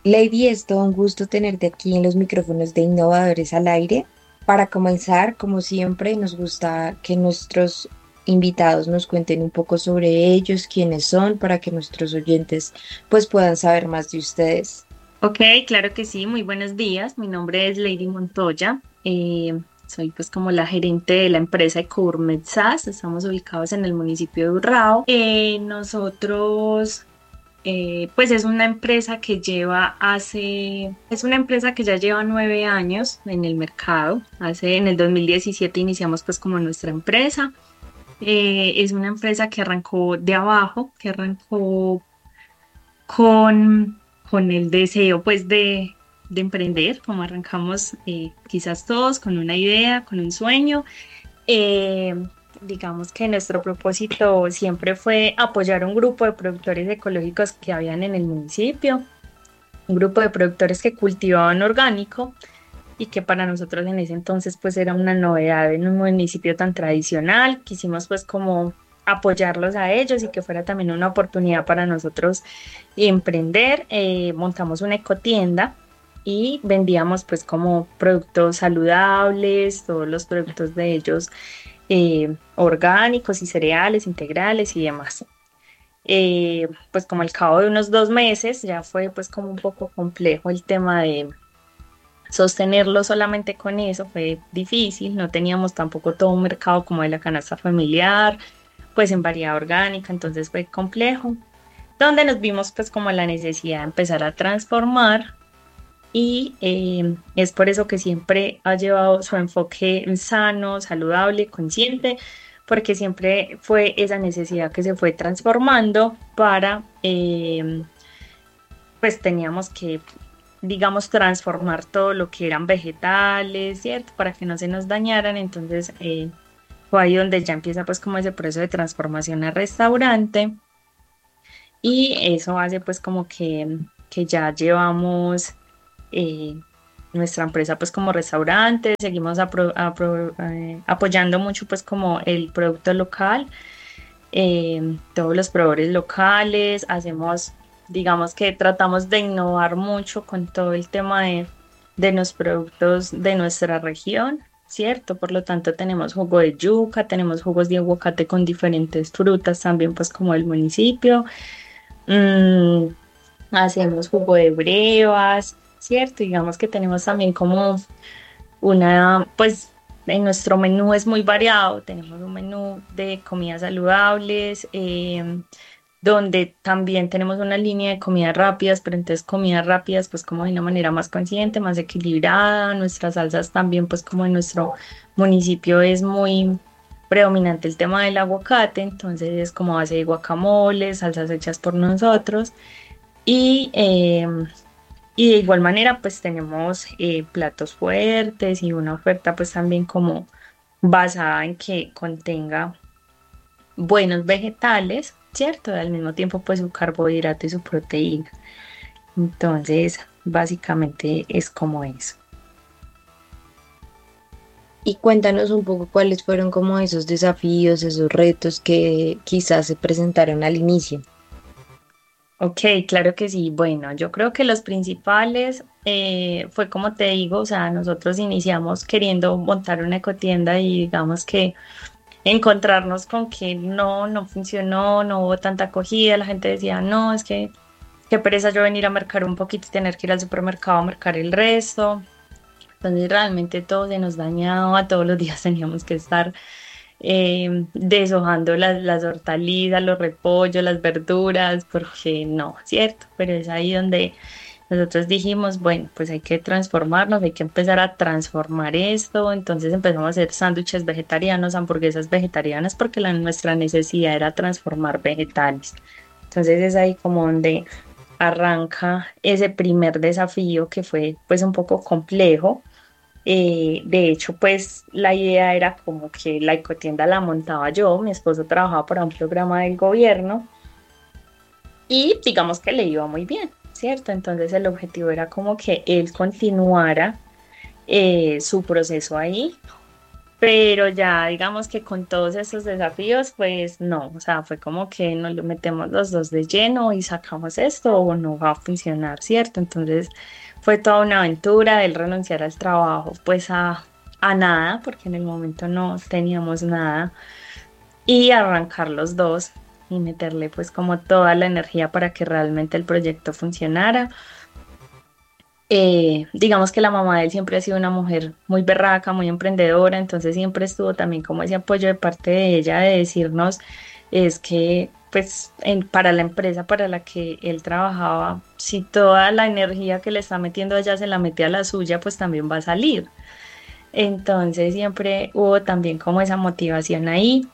Lady, es todo un gusto tenerte aquí en los micrófonos de Innovadores al Aire. Para comenzar, como siempre, nos gusta que nuestros invitados nos cuenten un poco sobre ellos, quiénes son, para que nuestros oyentes pues puedan saber más de ustedes. Ok, claro que sí, muy buenos días. Mi nombre es Lady Montoya. Soy pues como la gerente de la empresa Ecourmet SAS. Estamos ubicados en el municipio de Urrao. Nosotros, pues es una empresa que es una empresa que ya lleva 9 años en el mercado. En el 2017 iniciamos pues como nuestra empresa. Es una empresa que arrancó de abajo, que arrancó con, con el deseo pues de emprender, como arrancamos quizás todos, con una idea, con un sueño. Eh, digamos que nuestro propósito siempre fue apoyar un grupo de productores ecológicos que habían en el municipio, un grupo de productores que cultivaban orgánico y que para nosotros en ese entonces pues era una novedad en un municipio tan tradicional. Quisimos pues como apoyarlos a ellos y que fuera también una oportunidad para nosotros emprender. Montamos una ecotienda y vendíamos pues como productos saludables, todos los productos de ellos orgánicos y cereales integrales y demás. Pues como al cabo de unos 2 meses ya fue pues como un poco complejo el tema de sostenerlo solamente con eso, fue difícil, no teníamos tampoco todo un mercado como de la canasta familiar, pues en variedad orgánica, entonces fue complejo, donde nos vimos pues como la necesidad de empezar a transformar y es por eso que siempre ha llevado su enfoque sano, saludable, consciente, porque siempre fue esa necesidad que se fue transformando para, pues teníamos que, digamos, transformar todo lo que eran vegetales, ¿cierto? Para que no se nos dañaran. Entonces, fue ahí donde ya empieza pues como ese proceso de transformación al restaurante y eso hace pues como que ya llevamos eh, nuestra empresa pues como restaurante, seguimos apoyando mucho pues como el producto local, todos los proveedores locales, hacemos, digamos que tratamos de innovar mucho con todo el tema de los productos de nuestra región, ¿cierto? Por lo tanto, tenemos jugo de yuca, tenemos jugos de aguacate con diferentes frutas también, pues como el municipio. Mm, hacemos jugo de brevas, ¿cierto? Digamos que tenemos también como pues en nuestro menú es muy variado, tenemos un menú de comidas saludables, donde también tenemos una línea de comidas rápidas, pero entonces comidas rápidas pues como de una manera más consciente, más equilibrada, nuestras salsas también pues como en nuestro municipio es muy predominante el tema del aguacate, entonces es como base de guacamole, salsas hechas por nosotros y y de igual manera, pues tenemos platos fuertes y una oferta pues también como basada en que contenga buenos vegetales, ¿cierto? Al mismo tiempo pues su carbohidrato y su proteína. Entonces, básicamente es como eso. Y cuéntanos un poco cuáles fueron como esos desafíos, esos retos que quizás se presentaron al inicio. Ok, claro que sí. Bueno, yo creo que los principales fue como te digo, o sea, nosotros iniciamos queriendo montar una ecotienda y digamos que encontrarnos con que no funcionó, no hubo tanta acogida, la gente decía, no, es que qué pereza yo venir a mercar un poquito y tener que ir al supermercado a mercar el resto. Entonces realmente todo se nos dañaba, todos los días teníamos que estar deshojando las hortalizas, los repollos, las verduras, porque no, ¿cierto? Pero es ahí donde nosotros dijimos, bueno, pues hay que transformarnos, hay que empezar a transformar esto. Entonces empezamos a hacer sándwiches vegetarianos, hamburguesas vegetarianas, porque nuestra necesidad era transformar vegetales. Entonces es ahí como donde arranca ese primer desafío que fue pues un poco complejo. De hecho, pues la idea era como que la ecotienda la montaba yo, mi esposo trabajaba para un programa del gobierno y digamos que le iba muy bien, ¿cierto? Entonces el objetivo era como que él continuara su proceso ahí pero ya digamos que con todos esos desafíos, pues no, o sea, fue como que nos lo metemos los dos de lleno y sacamos esto o no va a funcionar, ¿cierto? Entonces fue toda una aventura el renunciar al trabajo, pues a nada, porque en el momento no teníamos nada, y arrancar los dos y meterle pues como toda la energía para que realmente el proyecto funcionara. Digamos que la mamá de él siempre ha sido una mujer muy berraca, muy emprendedora, entonces siempre estuvo también como ese apoyo de parte de ella de decirnos, es que pues para la empresa para la que él trabajaba, si toda la energía que le está metiendo allá se la mete a la suya, pues también va a salir. Entonces siempre hubo también como esa motivación ahí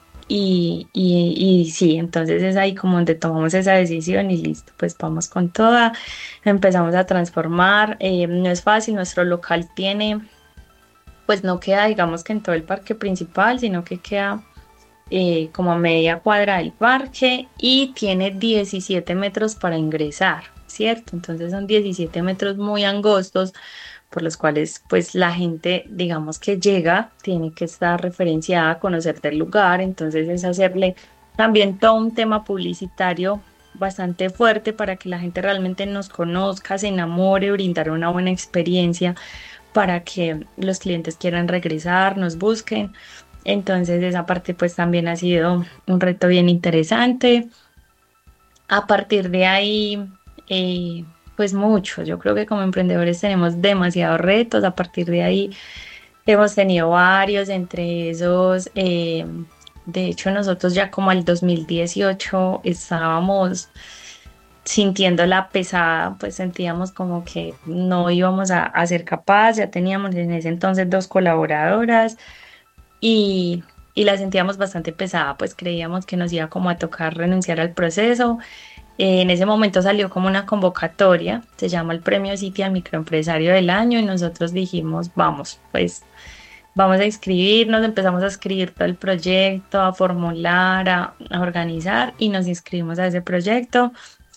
y sí, entonces es ahí como donde tomamos esa decisión y listo, pues vamos con toda, empezamos a transformar, no es fácil, nuestro local tiene, pues no queda digamos que en todo el parque principal, sino que queda como a media cuadra del parque y tiene 17 metros para ingresar, ¿cierto? Entonces son 17 metros muy angostos por los cuales pues la gente, digamos que llega, tiene que estar referenciada, conocer del lugar, entonces es hacerle también todo un tema publicitario bastante fuerte para que la gente realmente nos conozca, se enamore, brindar una buena experiencia para que los clientes quieran regresar, nos busquen. Entonces esa parte pues también ha sido un reto bien interesante. A partir de ahí, pues mucho. Yo creo que como emprendedores tenemos demasiados retos. A partir de ahí hemos tenido varios, entre esos, de hecho nosotros ya como al 2018 estábamos sintiendo la pesada, pues sentíamos como que no íbamos a ser capaces. Ya teníamos en ese entonces dos colaboradoras y, y la sentíamos bastante pesada, pues creíamos que nos iba como a tocar renunciar al proceso. En ese momento salió como una convocatoria, se llama el Premio City al Microempresario del Año y nosotros dijimos, vamos, pues vamos a inscribirnos, empezamos a escribir todo el proyecto, a formular, a organizar y nos inscribimos a ese proyecto.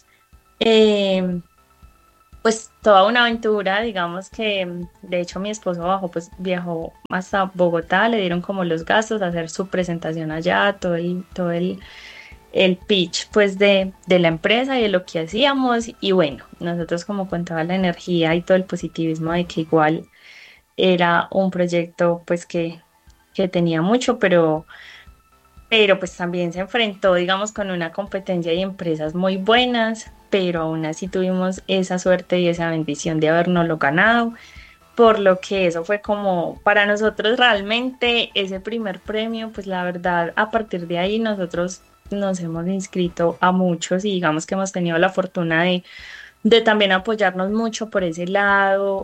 Eh, pues toda una aventura, digamos que de hecho mi esposo pues viajó hasta Bogotá, le dieron como los gastos de hacer su presentación allá, el pitch pues de la empresa y de lo que hacíamos y bueno, nosotros como con toda la energía y todo el positivismo de que igual era un proyecto pues que tenía mucho, pero pues también se enfrentó, digamos, con una competencia y empresas muy buenas, pero aún así tuvimos esa suerte y esa bendición de habernoslo ganado, por lo que eso fue como para nosotros realmente ese primer premio, pues la verdad, a partir de ahí nosotros nos hemos inscrito a muchos y digamos que hemos tenido la fortuna de también apoyarnos mucho por ese lado.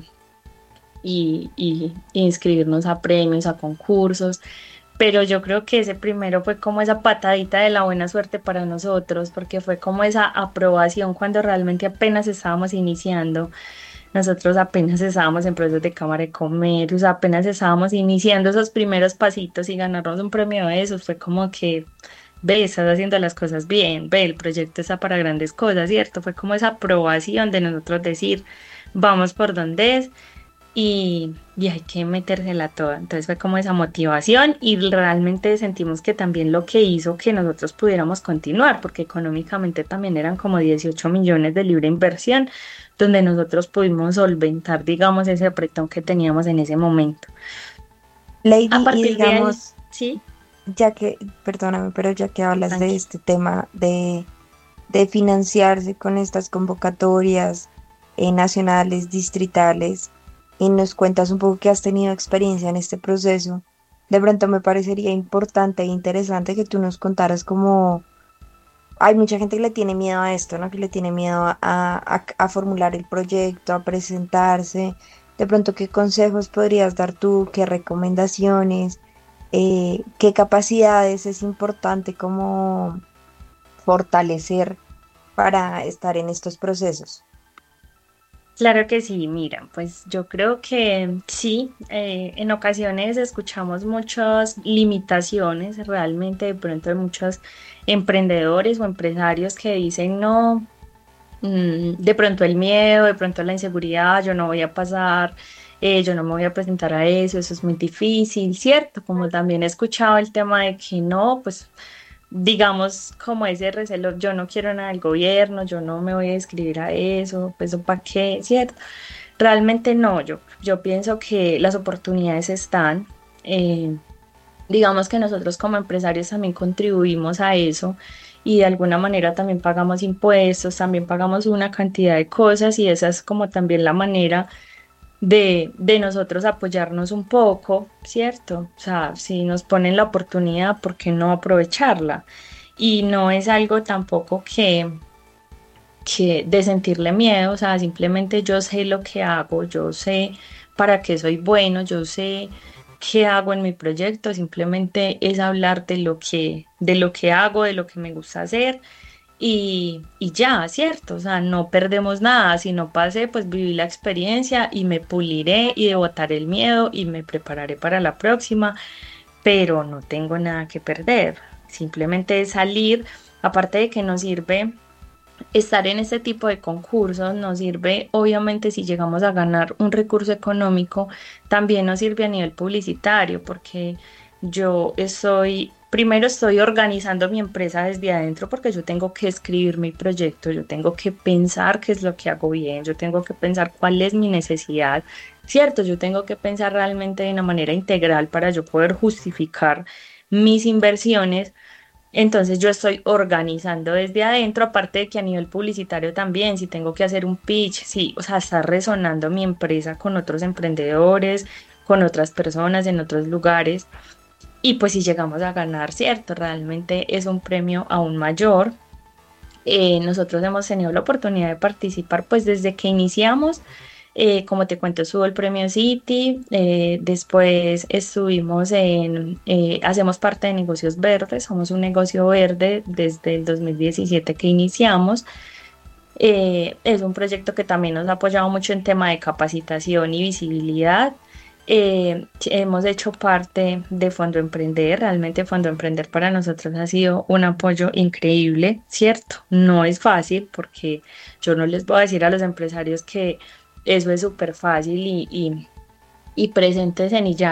Y inscribirnos a premios, a concursos, pero yo creo que ese primero fue como esa patadita de la buena suerte para nosotros, porque fue como esa aprobación cuando realmente apenas estábamos iniciando. Nosotros apenas estábamos en procesos de Cámara de Comercio, o sea, apenas estábamos iniciando esos primeros pasitos y ganarnos un premio de esos, fue como que, ve, estás haciendo las cosas bien, ve, el proyecto está para grandes cosas, ¿cierto? Fue como esa aprobación de nosotros decir, vamos por donde es y hay que metérsela toda. Entonces fue como esa motivación y realmente sentimos que también lo que hizo que nosotros pudiéramos continuar, porque económicamente también eran como 18 millones de libre inversión, donde nosotros pudimos solventar, digamos, ese apretón que teníamos en ese momento. A Lady, y partir de ahí, digamos, sí, ya que, perdóname, pero ya que hablas de tranqui. este tema de financiarse con estas convocatorias nacionales, distritales, y nos cuentas un poco que has tenido experiencia en este proceso, de pronto me parecería importante e interesante que tú nos contaras cómo hay mucha gente que le tiene miedo a esto, ¿no? Que le tiene miedo a formular el proyecto, a presentarse. De pronto, ¿qué consejos podrías dar tú? ¿Qué recomendaciones? ¿Qué capacidades es importante como fortalecer para estar en estos procesos? Claro que sí, mira, pues yo creo que sí, en ocasiones escuchamos muchas limitaciones realmente de pronto de muchos emprendedores o empresarios que dicen no, de pronto el miedo, de pronto la inseguridad, yo no voy a pasar, yo no me voy a presentar a eso es muy difícil, ¿cierto? Como también he escuchado el tema de que no, pues digamos como ese recelo, yo no quiero nada del gobierno, yo no me voy a inscribir a eso, pues ¿para qué? ¿Cierto? Realmente no, yo pienso que las oportunidades están. eh, digamos que nosotros como empresarios también contribuimos a eso y de alguna manera también pagamos impuestos, también pagamos una cantidad de cosas y esa es como también la manera de nosotros apoyarnos un poco, ¿cierto? O sea, si nos ponen la oportunidad, ¿por qué no aprovecharla? Y no es algo tampoco que de sentirle miedo, o sea, simplemente yo sé lo que hago, yo sé para qué soy bueno, yo sé qué hago en mi proyecto, simplemente es hablar de lo que hago, de lo que me gusta hacer y ya, ¿cierto? O sea, no perdemos nada, si no pasé, pues viví la experiencia y me puliré y botaré el miedo y me prepararé para la próxima, pero no tengo nada que perder, simplemente es salir, aparte de que nos sirve estar en este tipo de concursos nos sirve, obviamente, si llegamos a ganar un recurso económico, también nos sirve a nivel publicitario, porque primero estoy organizando mi empresa desde adentro, porque yo tengo que escribir mi proyecto, yo tengo que pensar qué es lo que hago bien, yo tengo que pensar cuál es mi necesidad, ¿cierto? Yo tengo que pensar realmente de una manera integral para yo poder justificar mis inversiones. Entonces yo estoy organizando desde adentro, aparte de que a nivel publicitario también, si tengo que hacer un pitch, sí, o sea, está resonando mi empresa con otros emprendedores, con otras personas en otros lugares. Y pues si llegamos a ganar, cierto, realmente es un premio aún mayor. Nosotros hemos tenido la oportunidad de participar pues desde que iniciamos. Como te cuento, subo el premio City, después estuvimos hacemos parte de Negocios Verdes, somos un negocio verde desde el 2017 que iniciamos. Es un proyecto que también nos ha apoyado mucho en tema de capacitación y visibilidad. Hemos hecho parte de Fondo Emprender. Realmente Fondo Emprender para nosotros ha sido un apoyo increíble, ¿cierto? No es fácil porque yo no les voy a decir a los empresarios que eso es súper fácil y presentes en y ya.